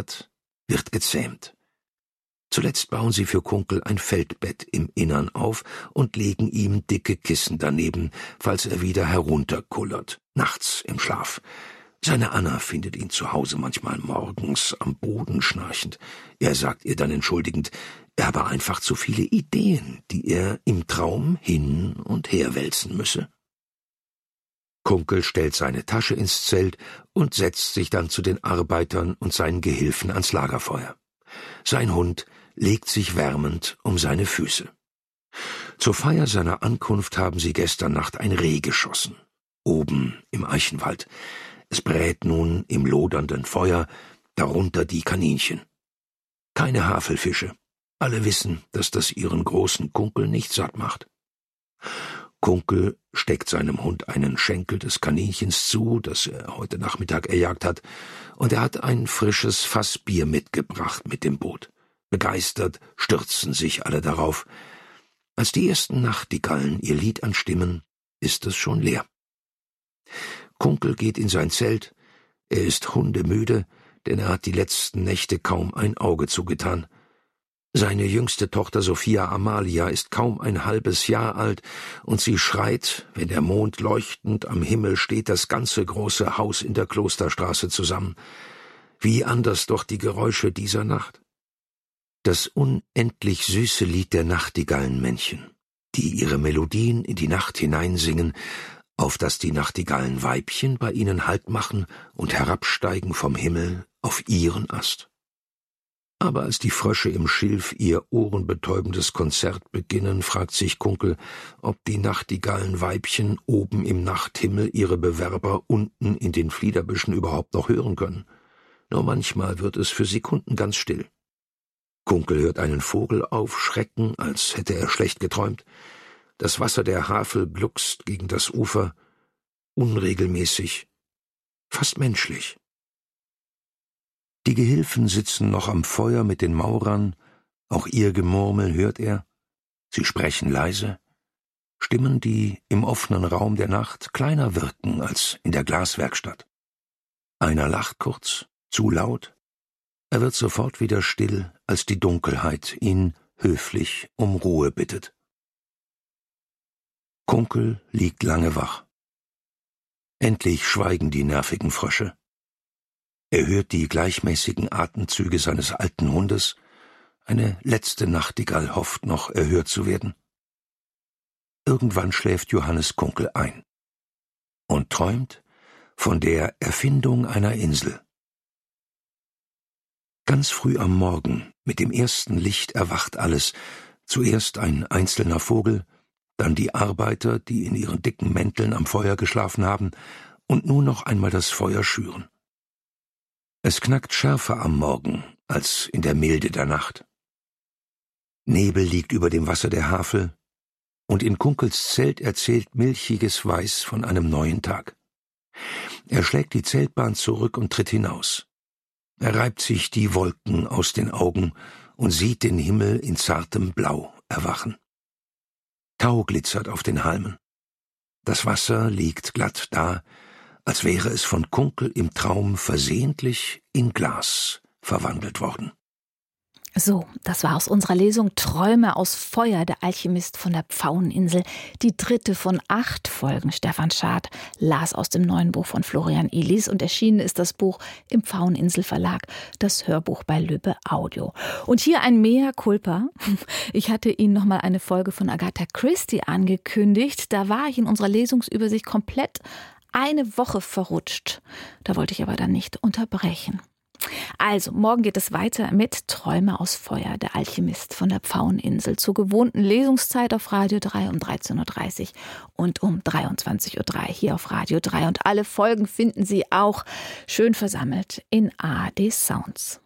zittert, wird gezähmt. Zuletzt bauen sie für Kunkel ein Feldbett im Innern auf und legen ihm dicke Kissen daneben, falls er wieder herunterkullert, nachts im Schlaf. Seine Anna findet ihn zu Hause manchmal morgens am Boden schnarchend. Er sagt ihr dann entschuldigend, er habe einfach zu viele Ideen, die er im Traum hin und her wälzen müsse. Kunkel stellt seine Tasche ins Zelt und setzt sich dann zu den Arbeitern und seinen Gehilfen ans Lagerfeuer. Sein Hund legt sich wärmend um seine Füße. Zur Feier seiner Ankunft haben sie gestern Nacht ein Reh geschossen, oben im Eichenwald. Es brät nun im lodernden Feuer, darunter die Kaninchen. Keine Havelfische. Alle wissen, dass das ihren großen Kunkel nicht satt macht. Kunkel steckt seinem Hund einen Schenkel des Kaninchens zu, das er heute Nachmittag erjagt hat, und er hat ein frisches Fass Bier mitgebracht mit dem Boot. Begeistert stürzen sich alle darauf. Als die ersten Nachtigallen ihr Lied anstimmen, ist es schon leer. Kunkel geht in sein Zelt. Er ist hundemüde, denn er hat die letzten Nächte kaum ein Auge zugetan. Seine jüngste Tochter Sophia Amalia ist kaum ein halbes Jahr alt, und sie schreit, wenn der Mond leuchtend am Himmel steht, das ganze große Haus in der Klosterstraße zusammen. Wie anders doch die Geräusche dieser Nacht. Das unendlich süße Lied der Nachtigallenmännchen, die ihre Melodien in die Nacht hineinsingen, auf dass die Nachtigallenweibchen bei ihnen Halt machen und herabsteigen vom Himmel auf ihren Ast. Aber als die Frösche im Schilf ihr ohrenbetäubendes Konzert beginnen, fragt sich Kunkel, ob die Nachtigallenweibchen oben im Nachthimmel ihre Bewerber unten in den Fliederbüschen überhaupt noch hören können. Nur manchmal wird es für Sekunden ganz still. Kunkel hört einen Vogel aufschrecken, als hätte er schlecht geträumt. Das Wasser der Havel gluckst gegen das Ufer, unregelmäßig, fast menschlich. Die Gehilfen sitzen noch am Feuer mit den Maurern, auch ihr Gemurmel hört er. Sie sprechen leise, Stimmen, die im offenen Raum der Nacht kleiner wirken als in der Glaswerkstatt. Einer lacht kurz, zu laut. Er wird sofort wieder still, als die Dunkelheit ihn höflich um Ruhe bittet. Kunkel liegt lange wach. Endlich schweigen die nervigen Frösche. Er hört die gleichmäßigen Atemzüge seines alten Hundes. Eine letzte Nachtigall hofft noch erhört zu werden. Irgendwann schläft Johannes Kunkel ein und träumt von der Erfindung einer Insel. Ganz früh am Morgen, mit dem ersten Licht, erwacht alles. Zuerst ein einzelner Vogel, dann die Arbeiter, die in ihren dicken Mänteln am Feuer geschlafen haben und nun noch einmal das Feuer schüren. Es knackt schärfer am Morgen als in der Milde der Nacht. Nebel liegt über dem Wasser der Havel, und in Kunkels Zelt erzählt milchiges Weiß von einem neuen Tag. Er schlägt die Zeltbahn zurück und tritt hinaus. Er reibt sich die Wolken aus den Augen und sieht den Himmel in zartem Blau erwachen. Tau glitzert auf den Halmen. Das Wasser liegt glatt da, als wäre es von Kunkel im Traum versehentlich in Glas verwandelt worden. So, das war aus unserer Lesung Träume aus Feuer, der Alchemist von der Pfaueninsel. Die 3. von 8 Folgen. Stefan Schad las aus dem neuen Buch von Florian Illies und erschienen ist das Buch im Pfaueninsel Verlag, das Hörbuch bei Lübbe Audio. Und hier ein Mea culpa. Ich hatte Ihnen noch mal eine Folge von Agatha Christie angekündigt. Da war ich in unserer Lesungsübersicht komplett eine Woche verrutscht. Da wollte ich aber dann nicht unterbrechen. Also, morgen geht es weiter mit Träume aus Feuer, der Alchemist von der Pfaueninsel. Zur gewohnten Lesungszeit auf Radio 3 um 13.30 Uhr und um 23.03 Uhr hier auf Radio 3. Und alle Folgen finden Sie auch schön versammelt in ARD Sounds.